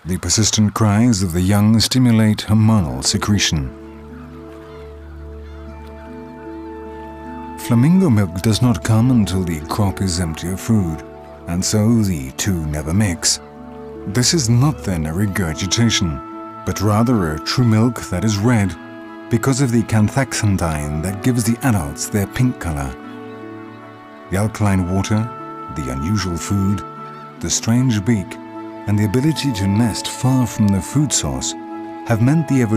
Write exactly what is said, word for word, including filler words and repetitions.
The persistent cries of the young stimulate hormonal secretion. Flamingo milk does not come until the crop is empty of food, and so the two never mix. This is not then a regurgitation, but rather a true milk that is red because of the canthaxantine that gives the adults their pink color. The alkaline water, the unusual food, the strange beak, and the ability to nest far from the food source have meant the evolution